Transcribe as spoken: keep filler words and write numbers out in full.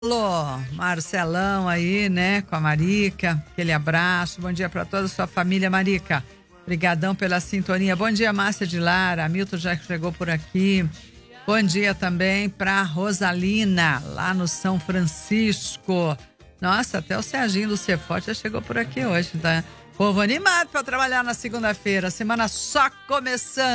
Alô, Marcelão aí, né, com a Marica, aquele abraço, bom dia para toda a sua família, Marica, brigadão pela sintonia, bom dia, Márcia de Lara, Milton já chegou por aqui, bom dia também para Rosalina, lá no São Francisco, nossa, até o Serginho do Ceforte já chegou por aqui hoje, tá? Povo animado para trabalhar na segunda-feira, semana só começando.